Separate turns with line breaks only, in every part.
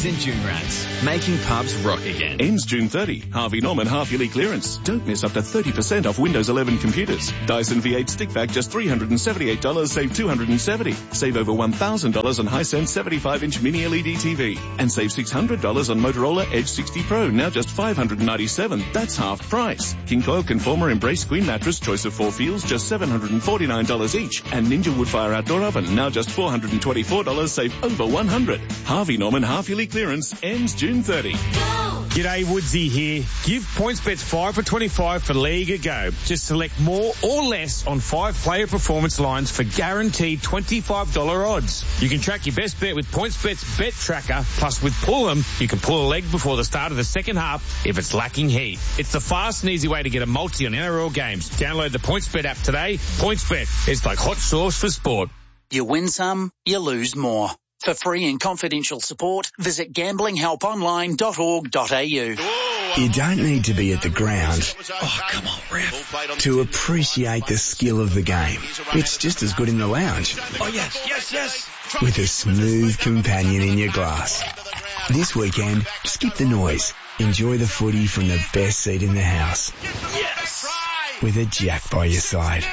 Harveys and June Rats, making pubs rock again.
Ends June 30. Harvey Norman half-yearly clearance. Don't miss up to 30% off Windows 11 computers. Dyson V8 stick vac just $378, save $270. Save over $1,000 on Hisense 75-inch mini LED TV. And save $600 on Motorola Edge 60 Pro, now just $597. That's half price. King Coil Conformer Embrace Queen Mattress, choice of 4 feels, just $749 each. And Ninja Woodfire Outdoor Oven, now just $424, save over $100. Harvey Norman half-yearly clearance ends June 30.
G'day, Woodsy here. Give PointsBet 5 for 25 for League a go. Just select more or less on 5 player performance lines for guaranteed $25 odds. You can track your best bet with PointsBet's Bet Tracker. Plus, with Pull'em, you can pull a leg before the start of the second half if it's lacking heat. It's the fast and easy way to get a multi on NRL games. Download the PointsBet app today. PointsBet, it's like hot sauce for sport.
You win some, you lose more. For free and confidential support, visit gamblinghelponline.org.au.
You don't need to be at the ground. Oh, come on, ref. To appreciate the skill of the game. It's just as good in the lounge.
Oh, yes.
With a smooth companion in your glass. This weekend, skip the noise. Enjoy the footy from the best seat in the house.
Yes.
With a Jack by your side.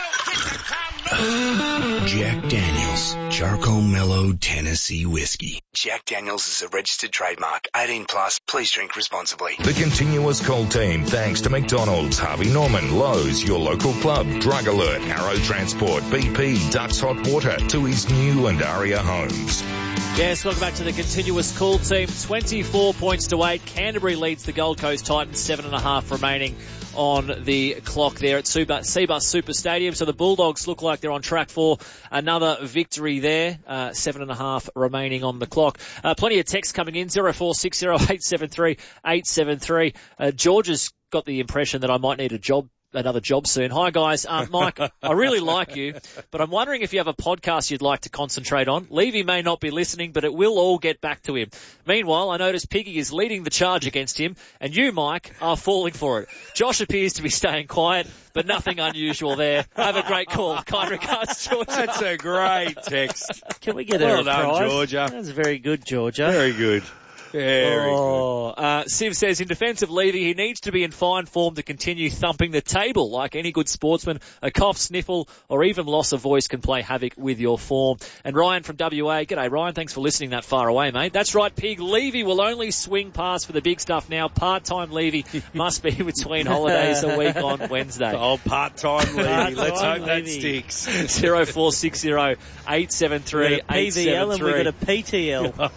Jack Daniels, Charcoal Mellow Tennessee Whiskey. Jack Daniels is a registered trademark. 18 plus. Please drink responsibly.
The continuous call team, thanks to McDonald's, Harvey Norman, Lowe's, your local club, Drug Alert, Arrow Transport, BP, Ducks Hot Water, to his new and Aria homes.
Yes, welcome back to the continuous call team. 24 points to 8. Canterbury leads the Gold Coast Titans, 7.5 remaining on the clock there at Cbus Super Stadium. So the Bulldogs look like they're on track for another victory there. 7.5 remaining on the clock. Plenty of text coming in. 0460 873 873. George has got the impression that I might need another job soon. Hi guys. Mike, I really like you, but I'm wondering if you have a podcast you'd like to concentrate on. Levy may not be listening, but it will all get back to him. Meanwhile, I notice Piggy is leading the charge against him, and you, Mike, are falling for it. Josh appears to be staying quiet, but nothing unusual there. Have a great call. Kind regards, Georgia.
That's a great text.
Can we get a
well
prize?
done, Georgia.
That's very good, Georgia.
Very good. Very good.
Siv says, in defence of Levy, he needs to be in fine form to continue thumping the table. Like any good sportsman, a cough, sniffle, or even loss of voice can play havoc with your form. And Ryan from WA, g'day Ryan, thanks for listening that far away, mate. That's right, Pig. Levy will only swing past for the big stuff now. Part-time Levy must be between holidays a week on Wednesday.
Oh, part-time Levy. Let's hope that sticks.
0460 873
PVL and we've got a PTL.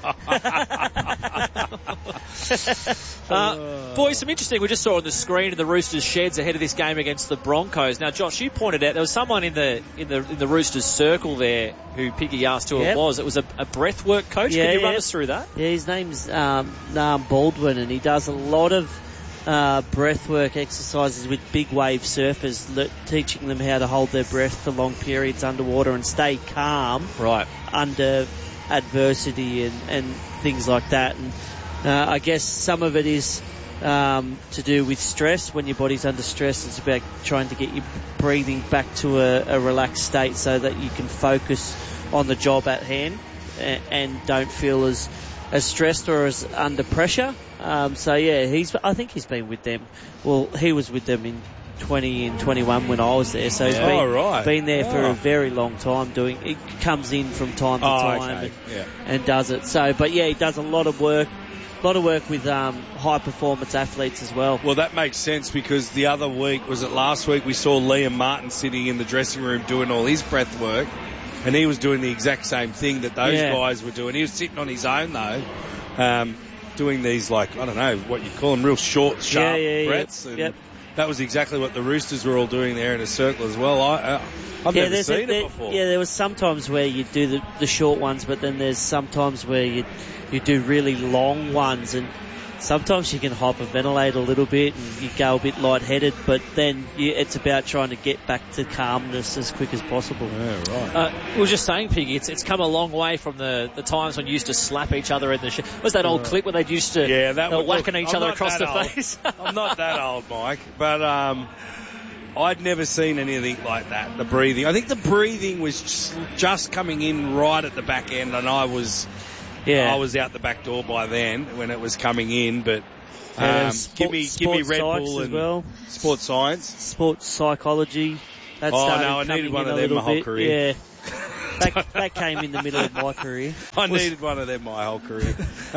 Boys, some interesting. We just saw on the screen in the Roosters sheds ahead of this game against the Broncos. Now, Josh, you pointed out there was someone in the Roosters circle there who Piggy asked who it was. It was a breathwork coach. Can you run us through that?
Yeah, his name's Naam Baldwin, and he does a lot of breathwork exercises with big wave surfers, teaching them how to hold their breath for long periods underwater and stay calm under adversity and things like that. And I guess some of it is to do with stress. When your body's under stress, it's about trying to get your breathing back to a relaxed state so that you can focus on the job at hand and don't feel as stressed or as under pressure. So yeah, I think he's been with them. Well, he was with them in 20 and 21 when I was there, so he's been there for a very long time doing it. Comes in from time to time and does it. So, but yeah, he does a lot of work with high performance athletes as well.
Well, that makes sense because the other week, was it last week, we saw Liam Martin sitting in the dressing room doing all his breath work, and he was doing the exact same thing that those guys were doing. He was sitting on his own though, doing these, like, I don't know what you call them, real short, sharp breaths. And that was exactly what the Roosters were all doing there in a circle as well. I've never seen it before.
Yeah, there was sometimes where you do the short ones, but then there's sometimes where you do really long ones, and sometimes you can hyperventilate a little bit and you go a bit lightheaded, but then it's about trying to get back to calmness as quick as possible.
Yeah, right.
We were just saying, Piggy, it's come a long way from the times when you used to slap each other in the shit. Was that old clip where they used to whacking each other across the face?
I'm not that old, Mike, but I'd never seen anything like that, the breathing. I think the breathing was just coming in right at the back end, and I was
Yeah.
I was out the back door by then when it was coming in, but give me Red Bull and
well.
sports science.
Sports psychology. That
I needed one of them my whole career.
Yeah. that came in the middle of my career.
I needed one of them my whole career.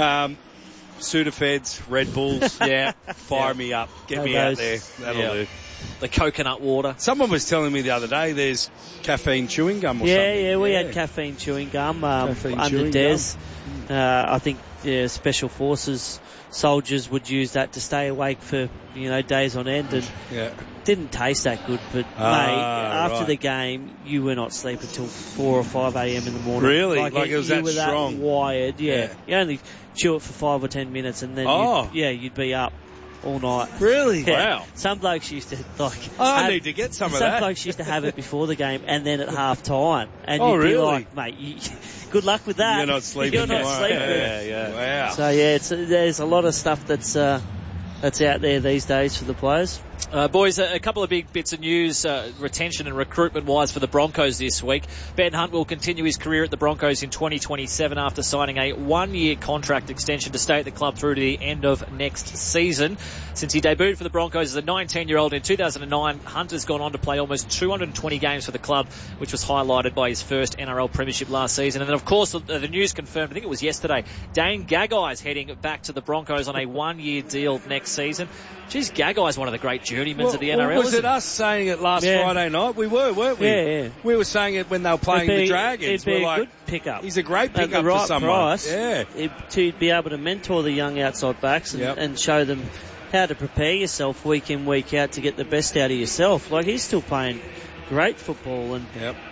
Sudafeds, Red Bulls, fire me up. Get me out there. That'll do.
The coconut water.
Someone was telling me the other day there's caffeine chewing gum or something.
Yeah, we had caffeine chewing gum under Des. I think Special Forces soldiers would use that to stay awake for, days on end, and didn't taste that good, but mate, after the game, you were not sleeping till 4 or 5 a.m. in the morning.
Really? Like it was that strong?
That wired, You only chew it for 5 or 10 minutes, and then you'd be up all night.
Really?
Yeah.
Wow.
Some blokes used to
I need to get some of that.
Some blokes used to have it before the game and then at half time, and
you'd
be
really?
like, mate, good luck with that.
You're not sleeping.
Yeah.
Wow.
So there's a lot of stuff that's out there these days for the players.
Boys, a couple of big bits of news, retention and recruitment-wise for the Broncos this week. Ben Hunt will continue his career at the Broncos in 2027 after signing a one-year contract extension to stay at the club through to the end of next season. Since he debuted for the Broncos as a 19-year-old in 2009, Hunt has gone on to play almost 220 games for the club, which was highlighted by his first NRL premiership last season. And then, of course, the news confirmed, I think it was yesterday, Dane Gagai is heading back to the Broncos on a one-year deal next season. Geez, Gagai's one of the great journeymen of the NRL.
Was it us saying it last Friday night? We were, weren't we?
Yeah.
We were saying it when they were playing the Dragons.
It'd be a good pickup.
He's a great pickup
at the right
for someone.
Price,
yeah.
To be able to mentor the young outside backs and show them how to prepare yourself week in, week out to get the best out of yourself. Like, he's still playing great football, and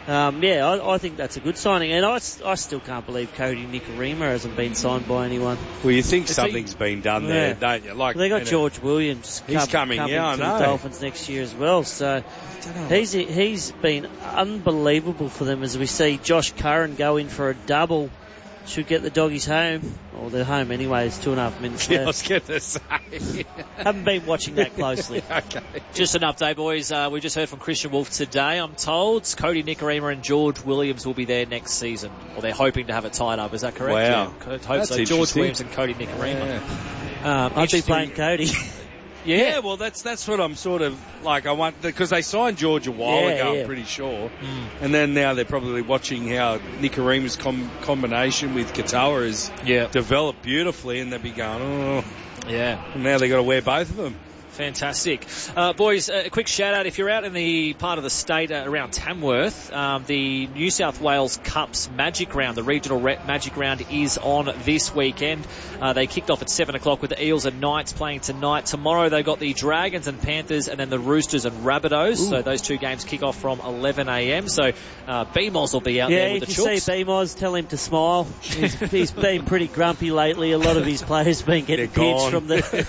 I think that's a good signing. And I still can't believe Cody Nikorima hasn't been signed by anyone.
Well, you think something's been done there, don't you? Like,
they got George Williams.
He's coming
to
I know.
the Dolphins next year as well. So he's been unbelievable for them, as we see Josh Curran go in for a double. Should get the doggies home. Or they're home anyway. It's 2.5 minutes left.
I was going to say.
Haven't been watching that closely.
Okay.
Just an update, boys. We just heard from Christian Wolf today, I'm told. Cody Nikorima and George Williams will be there next season. Or they're hoping to have it tied up. Is that correct?
Wow.
Yeah. Hope so. George Williams and Cody Nikorima.
Yeah. I'd be playing Cody.
Yeah, well, that's what I'm sort of like. I want, because they signed George a while ago, I'm pretty sure. And then now they're probably watching how Nikorima's combination with Katoa has developed beautifully, and they'll be going, and now they've got to wear both of them.
Fantastic. Boys, a quick shout out. If you're out in the part of the state around Tamworth, the New South Wales Cups Magic Round, the regional Magic Round, is on this weekend. They kicked off at 7 o'clock with the Eels and Knights playing tonight. Tomorrow they've got the Dragons and Panthers, and then the Roosters and Rabbitohs. So those two games kick off from 11 a.m. So BMOS will be out there with the Chooks.
Yeah, if you see BMOS, tell him to smile. He's been pretty grumpy lately. A lot of his players have been getting pitched from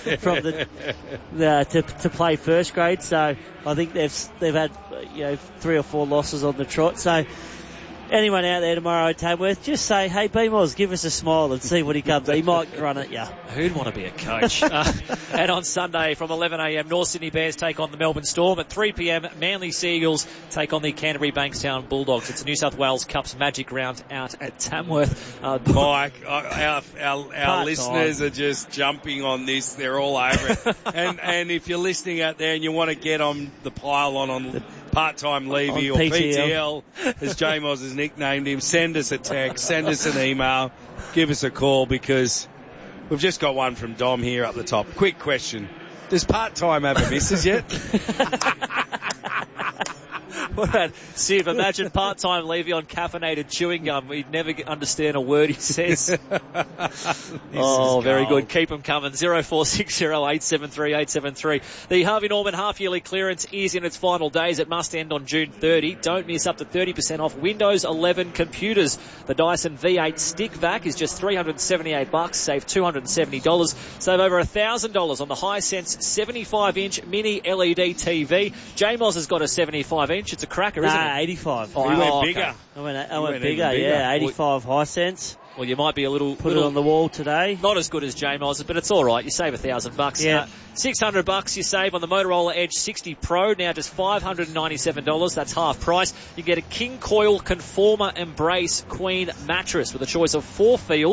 the to play first grade, so I think they've had 3 or 4 losses on the trot. So anyone out there tomorrow at Tamworth, just say, hey, BMOS, give us a smile and see what he comes. He might run at you.
Who'd want to be a coach? And on Sunday from 11 a.m, North Sydney Bears take on the Melbourne Storm. At 3 p.m, Manly Seagulls take on the Canterbury Bankstown Bulldogs. It's a New South Wales Cups Magic Round out at Tamworth.
Mike, our listeners are just jumping on this. They're all over it. and if you're listening out there and you want to get on the pile on the part-time Levy or PTL, as J-Moz has nicknamed him, send us a text, send us an email, give us a call, because we've just got one from Dom here up the top. Quick question. Does part-time have a missus yet?
Siv, imagine part-time Levy on caffeinated chewing gum. We'd never understand a word he says. Very good. Keep them coming. 0460873873. The Harvey Norman half-yearly clearance is in its final days. It must end on June 30. Don't miss up to 30% off Windows 11 computers. The Dyson V8 stick vac is just $378. Save $270. Save over $1,000 on the Hisense 75-inch mini LED TV. JMOS has got a 75-inch. It's a cracker, isn't it?
85.
Oh, you went bigger.
I went bigger, yeah. 85 Hisense.
Well, you might be a little...
Put it on the wall today.
Not as good as J-Moz, but it's all right. You save $1,000.
Yeah.
$600 you save on the Motorola Edge 60 Pro, now just $597. That's half price. You get a King Coil Conformer Embrace Queen mattress with a choice of 4 feels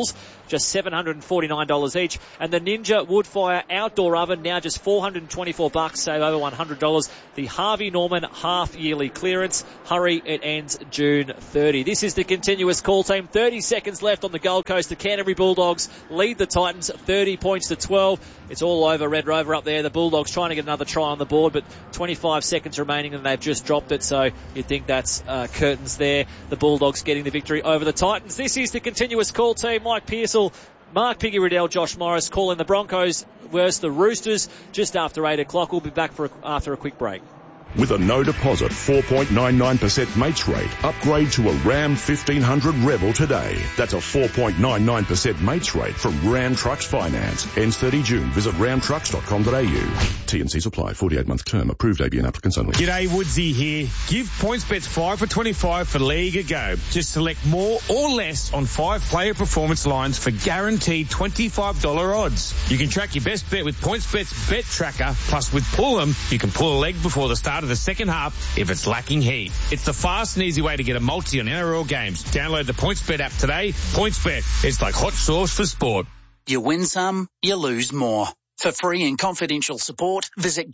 just $749 each. And the Ninja Woodfire Outdoor Oven, now just $424, save over $100. The Harvey Norman half-yearly clearance. Hurry, it ends June 30. This is the continuous call team. 30 seconds left on the Gold Coast. The Canterbury Bulldogs lead the Titans 30 points to 12. It's all over Red Rover up there. The Bulldogs trying to get another try on the board, but 25 seconds remaining and they've just dropped it, so you'd think that's curtains there. The Bulldogs getting the victory over the Titans. This is the continuous call team. Mike Pearsall, Mark Piggy Riddell, Josh Morris calling the Broncos versus the Roosters just after 8 o'clock. We'll be back after a quick break.
With a no deposit 4.99% mates rate, upgrade to a Ram 1500 Rebel today. That's a 4.99% mates rate from Ram Trucks Finance. Ends 30 June. Visit ramtrucks.com.au. T&Cs apply. 48-month term. Approved ABN applicants only.
G'day, Woodsy here. Give PointsBets 5 for 25 for League a go. Just select more or less on 5-player performance lines for guaranteed $25 odds. You can track your best bet with PointsBet's Bet Tracker. Plus, with Pull'em, you can pull a leg before the start of the second half if it's lacking heat. It's the fast and easy way to get a multi on NRL games. Download the PointsBet app today. PointsBet, it's like hot sauce for sport.
You win some, you lose more. For free and confidential support, visit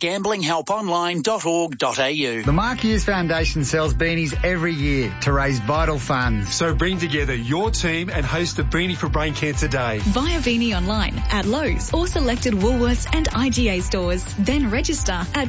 gamblinghelponline.org.au.
The Mark Hughes Foundation sells beanies every year to raise vital funds.
So bring together your team and host the Beanie for Brain Cancer Day.
Buy a beanie online at Lowe's or selected Woolworths and IGA stores. Then register at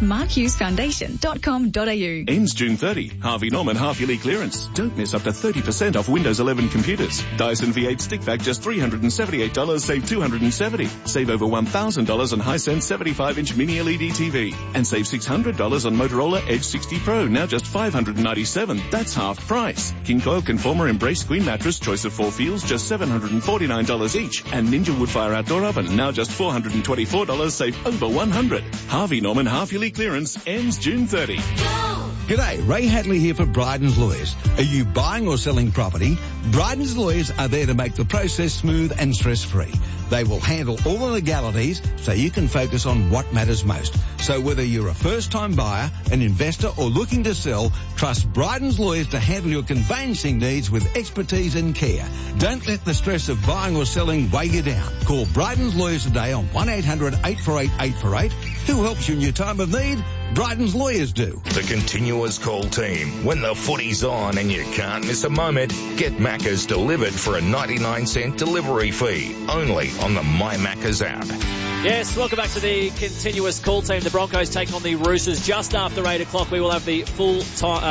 markhughesfoundation.com.au.
Ends June 30. Harvey Norman half-yearly clearance. Don't miss up to 30% off Windows 11 computers. Dyson V8 stick vac just $378, save $270. Save over $1,000 on Hisense 75-inch mini LED TV. And save $600 on Motorola Edge 60 Pro, now just $597. That's half price. King Coil Conformer Embrace Queen Mattress, choice of 4 feels, just $749 each. And Ninja Woodfire Outdoor Oven, now just $424, save over $100. Harvey Norman half-yearly clearance ends June 30.
G'day, Ray Hadley here for Bryden's Lawyers. Are you buying or selling property? Bryden's Lawyers are there to make the process smooth and stress-free. They will handle all the legalities so you can focus on what matters most. So whether you're a first-time buyer, an investor or looking to sell, trust Bryden's Lawyers to handle your conveyancing needs with expertise and care. Don't let the stress of buying or selling weigh you down. Call Bryden's Lawyers today on 1-800-848-848. Who helps you in your time of need? Bryden's Lawyers do.
The continuous call team. When the footy's on and you can't miss a moment, get Macca's delivered for a 99-cent delivery fee. Only on the My Macca's app.
Yes, welcome back to the continuous call team. The Broncos take on the Roosters just after 8 o'clock. We will have the full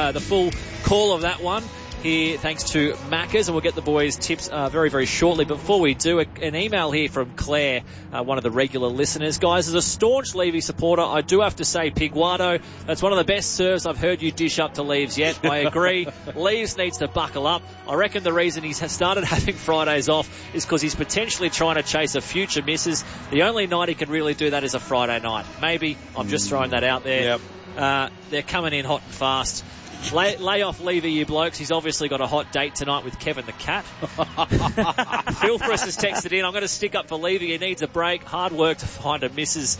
call of that one here, thanks to Macca's, and we'll get the boys' tips very, very shortly. Before we do, an email here from Claire, one of the regular listeners. Guys, as a staunch Levy supporter, I do have to say, Piguado, that's one of the best serves I've heard you dish up to Leaves yet. I agree. Leaves needs to buckle up. I reckon the reason he's started having Fridays off is because he's potentially trying to chase a future missus. The only night he can really do that is a Friday night. Maybe. I'm just throwing that out there.
Yep.
They're coming in hot and fast. Lay off Levy, you blokes. He's obviously got a hot date tonight with Kevin the Cat. Philpress has texted in, I'm going to stick up for Levy. He needs a break. Hard work to find a Mrs.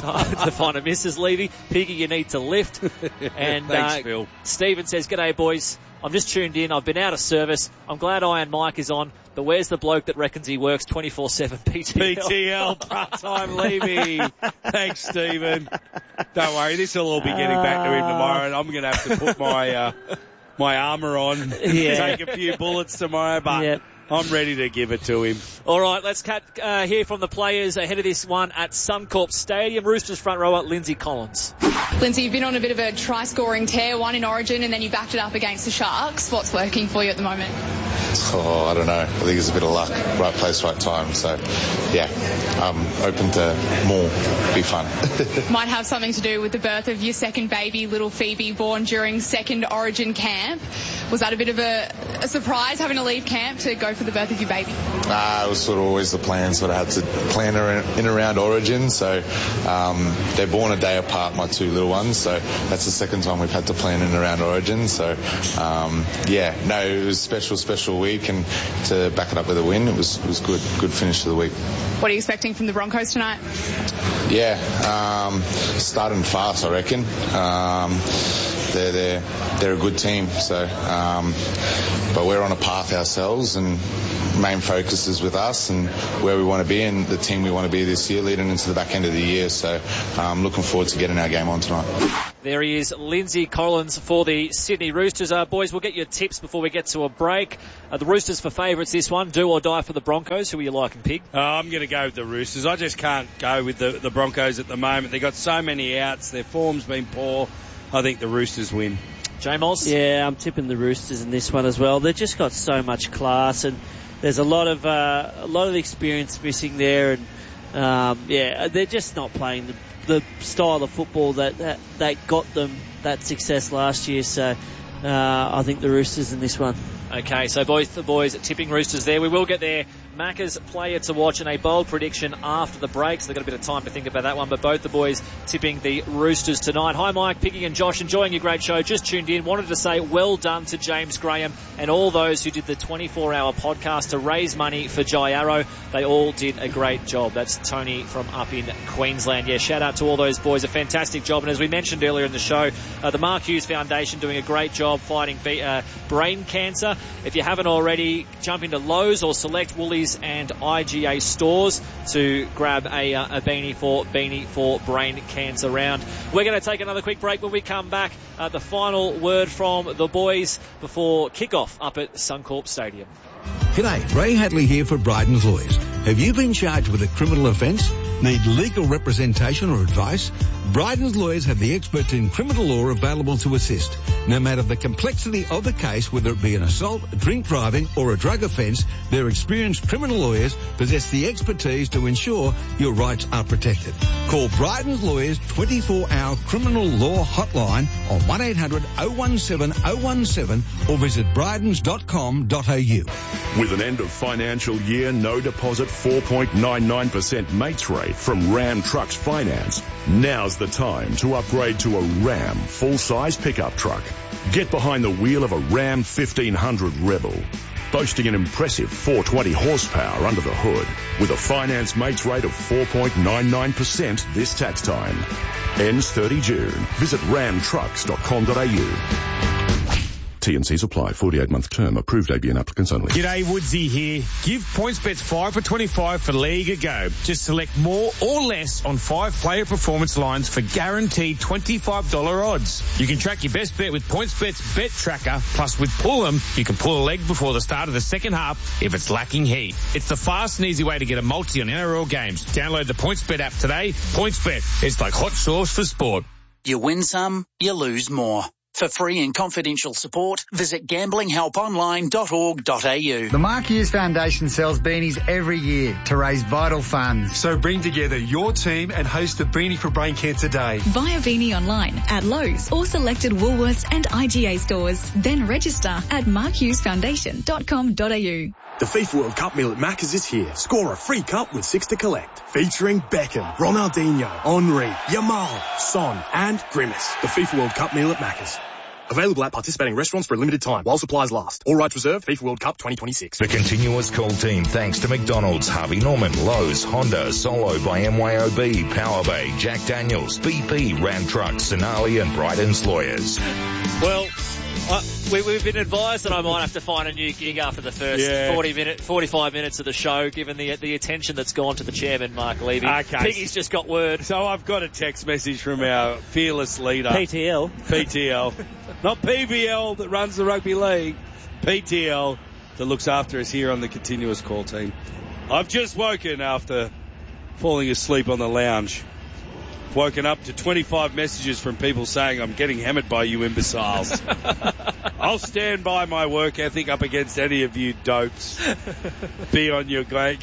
Levy. Piggy, you need to lift. And
thanks, Phil.
Stephen says, g'day, boys. I'm just tuned in. I've been out of service. I'm glad Iron Mike is on. But where's the bloke that reckons he works 24/7 PTL?
PTL, part-time Levy. Thanks, Stephen. Don't worry, this will all be getting back to him tomorrow, and I'm going to have to put my armour on, take a few bullets tomorrow, but I'm ready to give it to him.
All right, let's hear from the players ahead of this one at Suncorp Stadium. Roosters front rower, Lindsay Collins.
Lindsay, you've been on a bit of a try-scoring tear, one in Origin, and then you backed it up against the Sharks. What's working for you at the moment?
Oh, I don't know. I think it's a bit of luck. Right place, right time. So, yeah, I'm open to more. Be fun.
Might have something to do with the birth of your second baby, little Phoebe, born during second Origin camp. Was that a bit of a surprise, having to leave camp to go for the birth of your baby?
It was sort of always the plan. Sort of had to plan in around Origin. So, they're born a day apart, my two little ones. So, that's the second time we've had to plan in around Origin. So, it was special week, and to back it up with a win, it was good finish to the week.
What are you expecting from the Broncos tonight?
Yeah, starting fast, I reckon. they're a good team. So, but we're on a path ourselves, and main focus is with us and where we want to be and the team we want to be this year, leading into the back end of the year. So, I'm looking forward to getting our game on tonight.
There he is, Lindsay Collins for the Sydney Roosters. Boys, we'll get your tips before we get to a break. The Roosters for favourites this one. Do or die for the Broncos. Who are you liking, Pig?
I'm going to go with the Roosters. I just can't go with the Broncos at the moment. They've got so many outs. Their form's been poor. I think the Roosters win.
J-Moss?
Yeah, I'm tipping the Roosters in this one as well. They've just got so much class, and there's a lot of experience missing there, and they're just not playing the style of football that got them that success last year. So I think the Roosters in this one.
Okay, so both the boys tipping Roosters there. We will get their Macca's player to watch and a bold prediction after the break, so they've got a bit of time to think about that one. But both the boys tipping the Roosters tonight. Hi, Mike, Piggy and Josh, enjoying your great show. Just tuned in. Wanted to say well done to James Graham and all those who did the 24-hour podcast to raise money for Jai Arrow. They all did a great job. That's Tony from up in Queensland. Yeah, shout out to all those boys. A fantastic job. And as we mentioned earlier in the show, the Mark Hughes Foundation doing a great job fighting brain cancer. If you haven't already, jump into Lowe's or select Woolies and IGA stores to grab a beanie for brain cancer round. We're going to take another quick break. When we come back, the final word from the boys before kickoff up at Suncorp Stadium.
G'day, Ray Hadley here for Bryden's Lawyers. Have you been charged with a criminal offence? Need legal representation or advice? Bryden's Lawyers have the experts in criminal law available to assist. No matter the complexity of the case, whether it be an assault, drink driving or a drug offence, their experienced criminal lawyers possess the expertise to ensure your rights are protected. Call Bryden's Lawyers 24-hour criminal law hotline on 1-800-017-017 or visit brydens.com.au.
With an end of financial year, no deposit 4.99% mates rate from Ram Trucks Finance, now's the time to upgrade to a Ram full-size pickup truck. Get behind the wheel of a Ram 1500 Rebel, boasting an impressive 420 horsepower under the hood, with a finance mates rate of 4.99% this tax time. Ends 30 June. Visit ramtrucks.com.au. T&Cs apply. 48-month term. Approved ABN applicants only.
G'day, Woodsy here. Give PointsBets 5 for 25 for League a go. Just select more or less on 5-player performance lines for guaranteed $25 odds. You can track your best bet with PointsBet's Bet Tracker. Plus, with Pull'em, you can pull a leg before the start of the second half if it's lacking heat. It's the fast and easy way to get a multi on NRL games. Download the PointsBet app today. PointsBet, it's like hot sauce for sport.
You win some, you lose more. For free and confidential support, visit gamblinghelponline.org.au.
The Mark Hughes Foundation sells beanies every year to raise vital funds.
So bring together your team and host the Beanie for Brain Cancer Day.
Buy a beanie online at Lowe's or selected Woolworths and IGA stores. Then register at markhughesfoundation.com.au.
The FIFA World Cup meal at Macca's is here. Score a free cup with 6 to collect. Featuring Beckham, Ronaldinho, Henry, Yamal, Son and Grimace. The FIFA World Cup meal at Macca's. Available at participating restaurants for a limited time while supplies last. All rights reserved. FIFA World Cup 2026.
The continuous call team thanks to McDonald's, Harvey Norman, Lowe's, Honda, Solo by MYOB, Power Bay, Jack Daniels, BP, Ram Trucks, Sonali and Bryden's Lawyers.
Well, we've been advised that I might have to find a new gig after the first 45 minutes of the show, given the attention that's gone to the chairman, Mark Levy.
Okay.
Piggy's just got word.
So I've got a text message from our fearless leader.
PTL.
Not PBL that runs the rugby league. PTL that looks after us here on the continuous call team. I've just woken after falling asleep on the lounge. Woken up to 25 messages from people saying I'm getting hammered by you imbeciles. I'll stand by my work ethic up against any of you dopes. Be on your game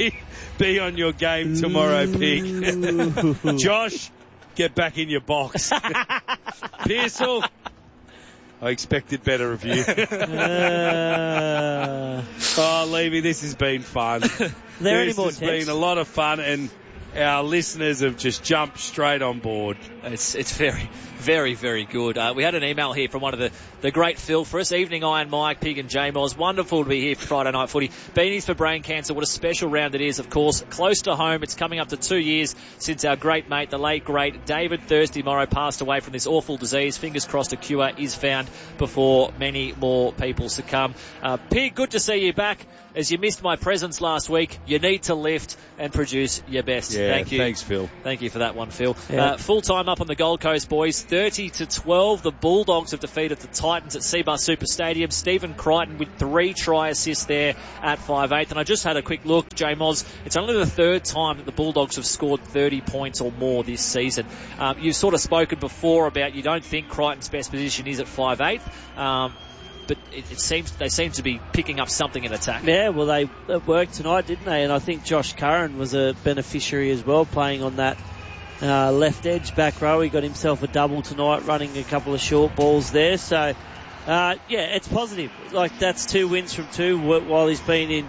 tomorrow, Pig. Josh, get back in your box. Pearsall, I expected better of you. Oh, Levy, this has been fun.
There any more
texts? Been a lot of fun, and our listeners have just jumped straight on board.
It's very, very, very good. We had an email here from one of the great Phil for us. Evening, Iron Mike, Pig and J-Moz. Wonderful to be here for Friday Night Footy. Beanies for Brain Cancer. What a special round it is, of course. Close to home. It's coming up to 2 years since our great mate, the late, great David Thirsty Morrow, passed away from this awful disease. Fingers crossed a cure is found before many more people succumb. Pig, good to see you back. As you missed my presence last week, you need to lift and produce your best.
Yeah,
thank you.
Thanks, Phil.
Thank you for that one, Phil.
Yeah.
Full time up on the Gold Coast, boys. 30-12. The Bulldogs have defeated the Titans at Seabus Super Stadium. Stephen Crichton with 3 try assists there at 5'8". And I just had a quick look, J-Moz. It's only the third time that the Bulldogs have scored 30 points or more this season. You've sort of spoken before about you don't think Crichton's best position is at 5'8". But it seems they seem to be picking up something in attack.
Yeah, well, it worked tonight, didn't they? And I think Josh Curran was a beneficiary as well, playing on that left edge back row. He got himself a double tonight, running a couple of short balls there. So, yeah, it's positive. Like, that's 2 wins from 2 while he's been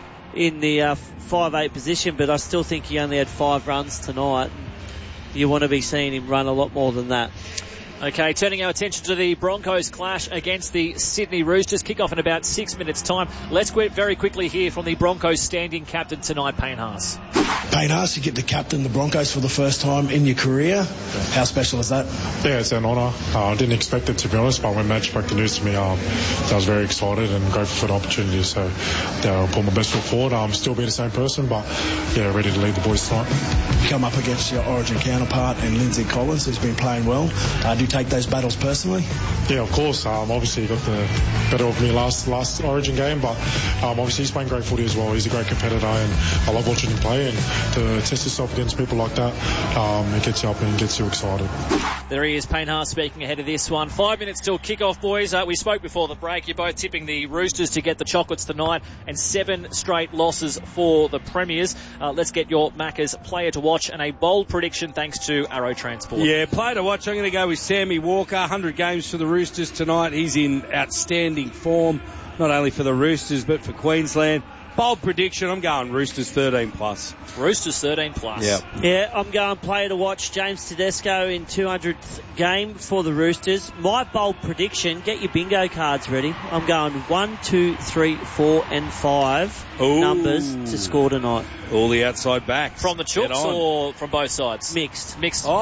in the 5'8" position. But I still think he only had 5 runs tonight. You want to be seeing him run a lot more than that.
Okay, turning our attention to the Broncos clash against the Sydney Roosters. Kick off in about 6 minutes' time. Let's get very quickly here from the Broncos standing captain tonight, Payne Haas.
Payne Haas, you get to captain the Broncos for the first time in your career. How special is that?
Yeah, it's an honour. I didn't expect it, to be honest, but when Matt spoke the news to me, I was very excited and grateful for the opportunity. So I'll put my best foot forward. I'm still being the same person, but yeah, ready to lead the boys tonight.
You come up against your Origin counterpart and Lindsay Collins, who's been playing well. Do you take those battles personally?
Yeah, of course. Obviously, he got the better of me last Origin game, but obviously he's playing great footy as well. He's a great competitor, and I love watching him play. And to test yourself against people like that, it gets you up and gets you excited.
There he is, Payne Haas, speaking ahead of this one. 5 minutes till kick-off, boys. We spoke before the break. You're both tipping the Roosters to get the chocolates tonight, and 7 straight losses for the Premiers. Let's get your Macca's player to watch and a bold prediction thanks to Arrow Transport.
Yeah, player to watch. I'm going to go with Sammy Walker. 100 games for the Roosters tonight. He's in outstanding form, not only for the Roosters but for Queensland. Bold prediction, I'm going Roosters 13+.
Roosters 13+.
Yeah.
Yeah, I'm going player to watch, James Tedesco in 200th game for the Roosters. My bold prediction, get your bingo cards ready. I'm going 1, 2, 3, 4 and 5 numbers to score tonight.
All the outside backs.
From the Chooks or from both sides?
Mixed.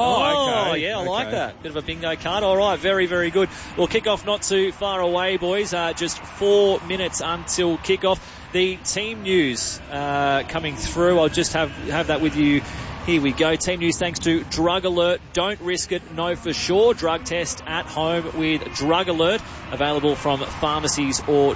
Oh,
okay.
Yeah, I like that. Bit of a bingo card. All right, very, very good. We'll kick off not too far away, boys. Just 4 minutes until kick-off. The team news coming through. I'll just have that with you. Here we go. Team news thanks to Drug Alert. Don't risk it, know for sure. Drug test at home with Drug Alert. Available from pharmacies or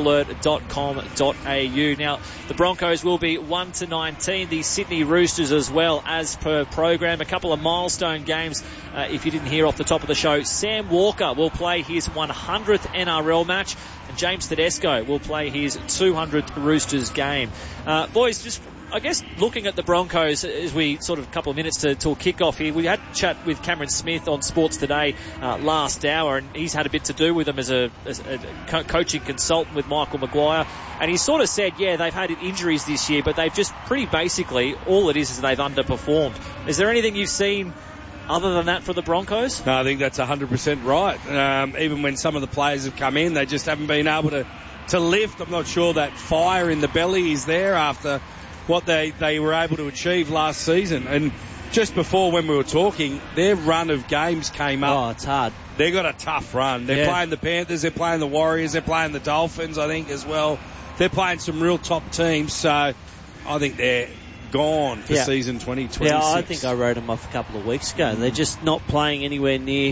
drugalert.com.au. Now, the Broncos will be 1-19. The Sydney Roosters as well as per program. A couple of milestone games. If you didn't hear off the top of the show, Sam Walker will play his 100th NRL match. And James Tedesco will play his 200th Roosters game. Boys, just I guess looking at the Broncos as we sort of a couple of minutes till kick-off here, we had a chat with Cameron Smith on Sports Today last hour, and he's had a bit to do with them as a coaching consultant with Michael Maguire. And he sort of said, yeah, they've had injuries this year, but they've just pretty basically, all it is they've underperformed. Is there anything you've seen other than that for the Broncos?
No, I think that's 100% right. Even when some of the players have come in, they just haven't been able to lift. I'm not sure that fire in the belly is there after what they were able to achieve last season. And just before when we were talking, their run of games came up.
Oh, it's hard.
They got a tough run. They're playing the Panthers, they're playing the Warriors, they're playing the Dolphins, I think, as well. They're playing some real top teams, so I think they're gone for season 2026.
Yeah, I think I wrote them off a couple of weeks ago. They're just not playing anywhere near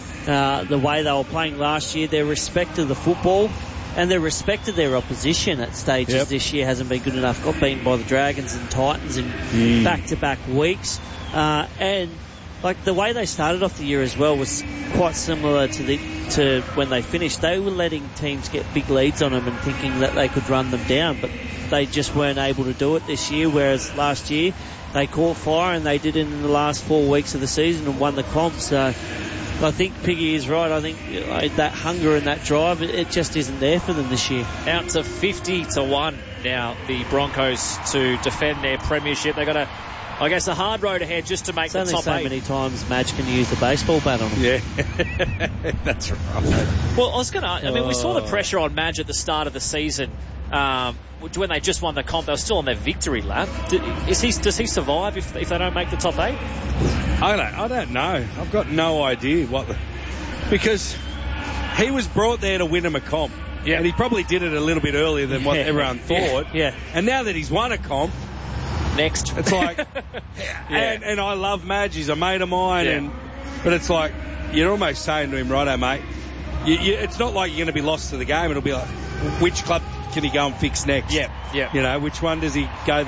the way they were playing last year. Their respect of the football and their respect of their opposition at stages this year hasn't been good enough. Got beaten by the Dragons and Titans in back-to-back weeks. And like the way they started off the year as well was quite similar to when they finished. They were letting teams get big leads on them and thinking that they could run them down, but they just weren't able to do it this year, whereas last year they caught fire and they did it in the last 4 weeks of the season and won the comp. So I think Piggy is right. I think that hunger and that drive, it just isn't there for them this year.
Out to 50-1 now, the Broncos to defend their premiership. They got a I guess a hard road ahead just to make the top 8.
There's only so many times Madge can use the baseball bat on him.
Yeah, that's right.
Well, we saw the pressure on Madge at the start of the season. When they just won the comp, they were still on their victory lap. Does he survive if they don't make the top 8?
I don't know. I've got no idea because he was brought there to win him a comp. Yeah. And he probably did it a little bit earlier than what everyone thought.
Yeah.
And now that he's won a comp,
next.
It's like, and I love Madge. He's a mate of mine. But it's like, you're almost saying to him, righto, mate, it's not like you're going to be lost to the game. It'll be like, which club can he go and fix next?
Yeah.
You know, which one does he go